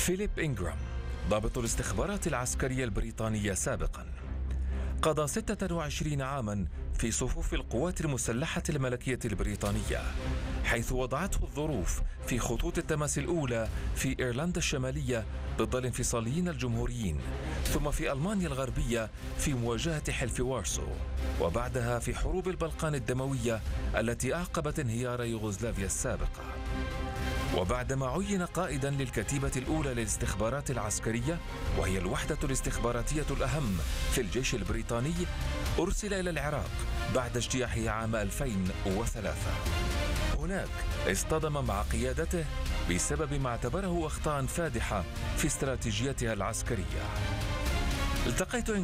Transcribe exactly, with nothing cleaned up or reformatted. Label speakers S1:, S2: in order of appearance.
S1: فيليب إنغرام، ضابط الاستخبارات العسكرية البريطانية سابقا، قضى ستة وعشرين عاما في صفوف القوات المسلحة الملكية البريطانية، حيث وضعته الظروف في خطوط التماس الأولى في إيرلندا الشمالية ضد الانفصاليين الجمهوريين، ثم في ألمانيا الغربية في مواجهة حلف وارسو، وبعدها في حروب البلقان الدموية التي أعقبت انهيار يوغوسلافيا السابقة. وبعدما عين قائدا للكتيبة الأولى للاستخبارات العسكرية، وهي الوحدة الاستخباراتية الأهم في الجيش البريطاني، أرسل إلى العراق بعد اجتياحه عام ألفين وثلاثة. هناك اصطدم مع قيادته بسبب ما اعتبره أخطاء فادحة في استراتيجيتها العسكرية. التقيت